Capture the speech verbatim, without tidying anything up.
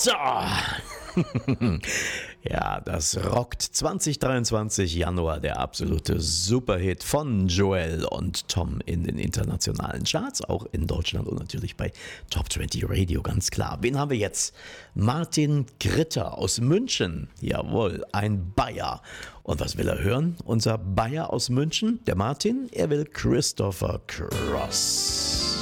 So. Ja, das rockt zwanzig dreiundzwanzig Januar, der absolute Superhit von Joel und Tom in den internationalen Charts, auch in Deutschland und natürlich bei Top zwanzig Radio, ganz klar. Wen haben wir jetzt? Martin Gritter aus München. Jawohl, ein Bayer. Und was will er hören? Unser Bayer aus München, der Martin, er will Christopher Cross.